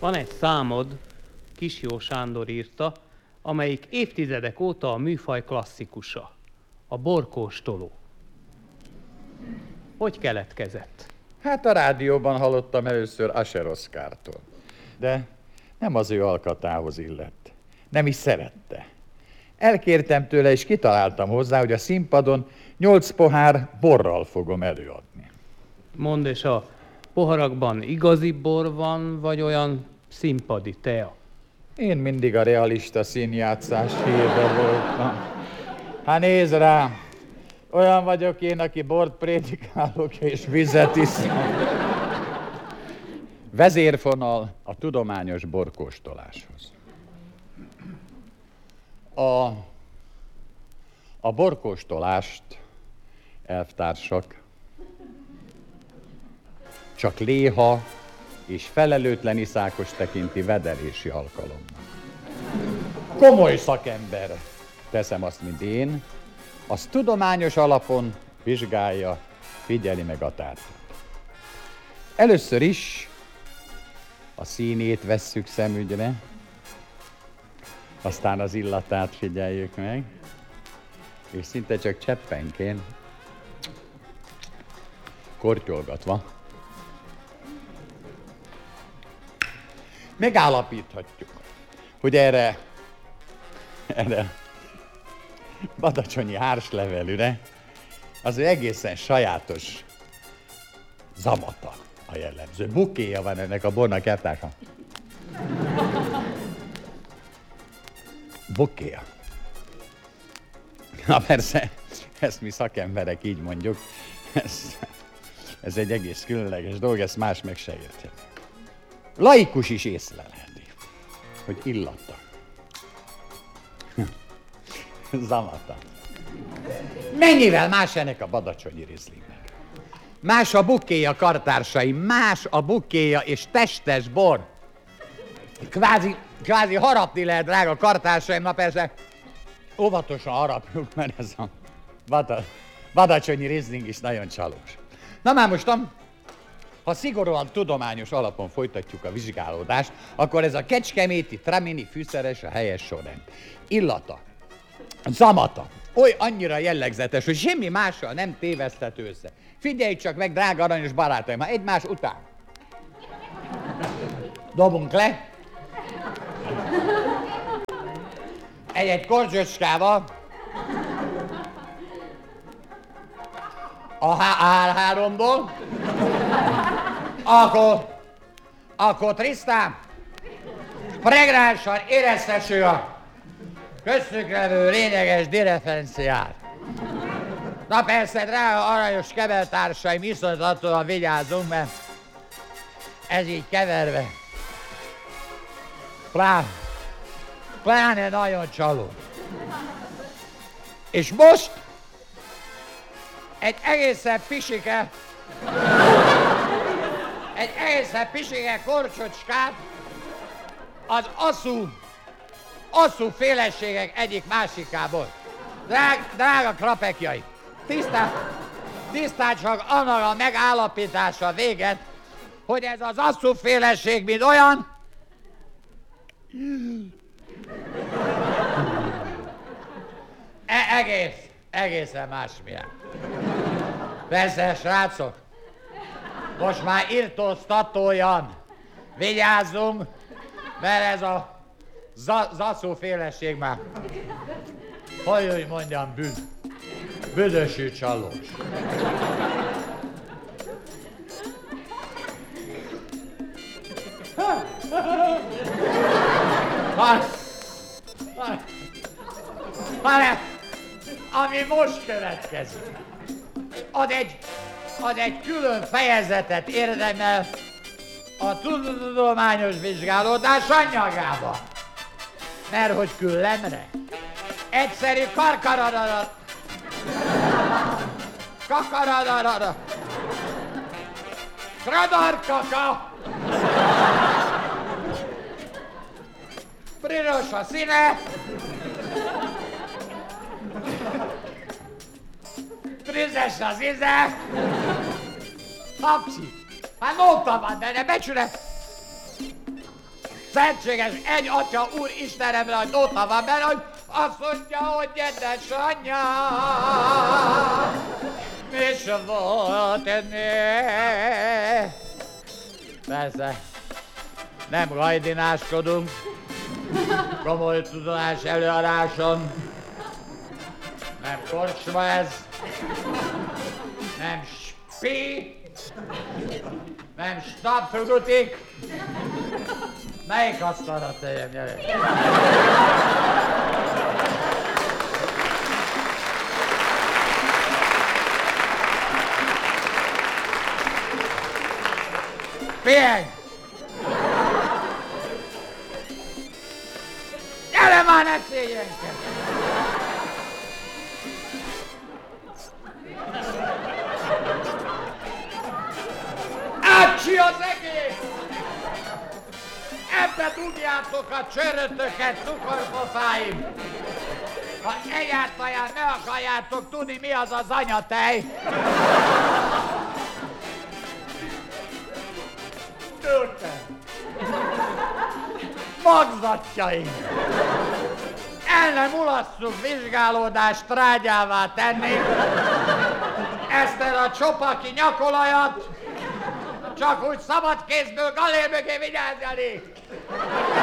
Van egy számod, Kisjó Sándor írta, amelyik évtizedek óta a műfaj klasszikusa, a borkóstoló. Hogy keletkezett? Hát a rádióban hallottam először Asher Oszkártól, de nem az ő alkatához illett. Nem is szerette. Elkértem tőle, és kitaláltam hozzá, hogy a színpadon 8 pohár borral fogom előadni. Mondd, és a poharakban igazi bor van, vagy olyan színpadi tea? Én mindig a realista színjátszás hírbe voltam. Hát nézd rá, olyan vagyok én, aki bort prédikálok és vizet iszom. Vezérfonal a tudományos borkóstoláshoz. A borkóstolást, elvtársak, csak léha és felelőtlen iszákos tekinti vedelési alkalommal. Komoly szakember, teszem azt, mint én, az tudományos alapon vizsgálja, figyeli meg a tárgyat. Először is a színét vesszük szemügyre, aztán az illatát figyeljük meg, és szinte csak cseppenként, kortyolgatva, megállapíthatjuk, hogy erre badacsonyi hárslevelűre az egészen sajátos zamata a jellemző. Bukéja van ennek a bornak, elvtársam. Bukéja. Na persze, ezt mi szakemberek így mondjuk. Ez egy egész különleges dolog, ezt más meg se értje. Laikus is észlelheti, hogy illata. Zamata. Mennyivel más ennek a badacsonyi rizlingnek? Más a bukéja, kartársaim, más a bukéja és testes bor. Kvázi harapni lehet, drága kartársaim, na persze, óvatosan harapjuk, mert ez a badacsonyi rizling is nagyon csalós. Na már mostan, ha szigorúan tudományos alapon folytatjuk a vizsgálódást, akkor ez a kecskeméti tramini fűszeres a helyes sorrend. Illata, zamata, oly annyira jellegzetes, hogy semmi mással nem téveszthető össze. Figyelj csak meg, drága aranyos barátaim, ha egymás után dobunk le egy kortyocskával a R3-ból, akkor Trisztán pregnánsan éreztessük a köztük levő lényeges differenciát. Na persze, drága aranyos kevertársaim, iszonyatosan vigyázzunk, mert ez így keverve pláne nagyon csaló. És most egy egészen pisike korcsocskát az asszú féleségek egyik másikából. Drága krapekjaim, tisztán csak annak a megállapítása véget, hogy ez az asszú féleség, mint olyan, egészen másmilyen. Persze, srácok, most már irtóztatóan vigyázzunk, mert ez a zaszó féleség már, hogy mondjam, büdösű csalós. Hanem, ami most következik, ad egy külön fejezetet érdemel a tudományos vizsgálódás anyagába. Mert hogy küllemre egyszerű karkaradarat, kakaradaradat, kradarkaka, piros a színe, trizes az íze, hapsi, hát nóta van benne, becsület, szentséges egy atya úr Istenemre, hogy óta van benne, hogy azt mondja, hogy édes anyám, és volt ennél. Persze, nem gajdináskodunk, komoly tudás előadáson, nem korsma ez, nem spi, nem stapfrugutik. Melyik asztalra tegyem, gyere? Pihenj! Gyere már, ne szégyenkedj! Ácsi az egész! Ebbe dugjátok a csörötöket, cukorpofáim! Ha egyáltalán ne akarjátok tudni, mi az az anyatej! Tőltem! Magzatjaim! El nem ulasszuk vizsgálódást trágyává tenni ezt a csopaki nyakolajat, csak úgy szabad kézből galér mögé vigyázni!